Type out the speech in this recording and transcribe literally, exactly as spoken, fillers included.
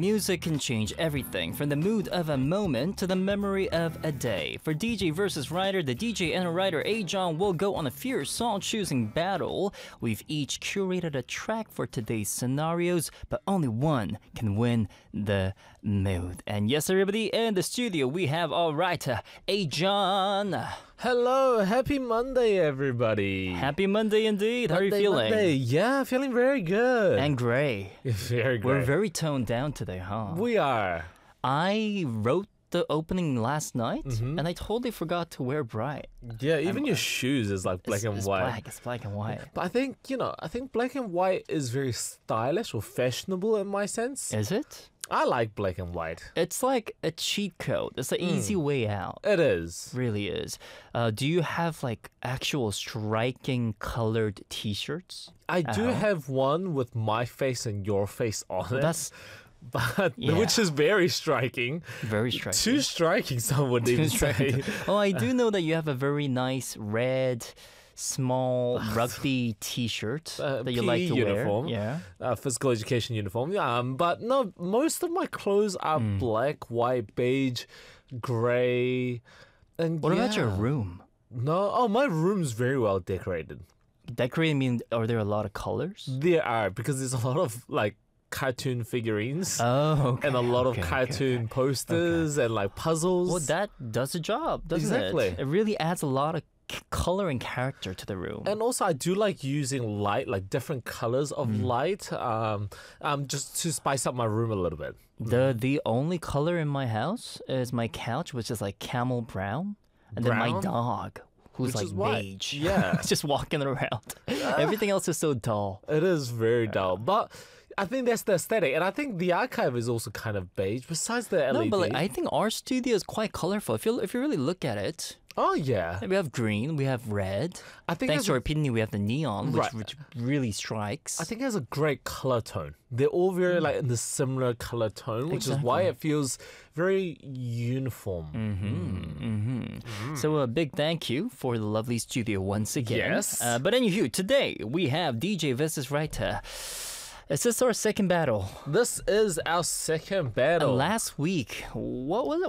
music can change everything from the mood of a moment to the memory of a day. For D J versus Writer, the D J and a writer A-John will go on a fierce song-choosing battle. We've each curated a track for today's scenarios, but only one can win the mood. And yes, everybody, in the studio we have our writer A-John. Hello, happy Monday, everybody. Happy Monday indeed. How are you Monday, feeling? Monday. Yeah, feeling very good. And gray. Very great. We're very toned down today, huh? We are. I wrote the opening last night, Mhm. and I totally forgot to wear bright. Yeah, even your shoes is like black it's, and it's white. Black. It's black and white. But I think, you know, I think black and white is very stylish or fashionable in my sense. Is it? I like black and white. It's like a cheat code. It's an Mm. easy way out. It is. Really is. Uh, do you have like actual striking colored T-shirts? I do Uh-huh. have one with my face and your face on it. That's but Yeah. which is very striking. very striking. Too striking, some would Too even say. striking. Oh, I do know that you have a very nice red, small rugby T-shirt Uh, that you P E like to uniform. wear. Yeah. Uh, physical education uniform. Yeah, um, but no, most of my clothes are Mm. black, white, beige, grey, and What about your yeah. room? No, oh, my room's very well decorated. Decorating mean are there a lot of colors? There are because there's a lot of like cartoon figurines Oh, okay. and a lot okay, of okay, cartoon okay. posters and like puzzles. Well, that does the job, doesn't Exactly. it? It really adds a lot of c- color and character to the room. And also, I do like using light, like different colors of Mm. light, um, um, just to spice up my room a little bit. the the only color in my house is my couch, which is like camel brown, and then my Brown? dog, who's Which like is white. beige. Yeah. just walking around. Everything else is so dull. It is very dull, but I think that's the aesthetic, and I think the archive is also kind of beige. Besides the L E D, No, but like, I think our studio is quite colorful. If you if you really look at it, oh yeah, we have green, we have red. I think Thanks that's to a- our opinion, we have the neon, which, Right. which really strikes. I think it has a great color tone. They're all very like in the similar color tone, which is why Exactly. it feels very uniform. Mm-hmm. So a big thank you for the lovely studio once again. Yes. Uh, but anywho, today we have D J versus writer. Is this our second battle? This is our second And battle. last week, what was it?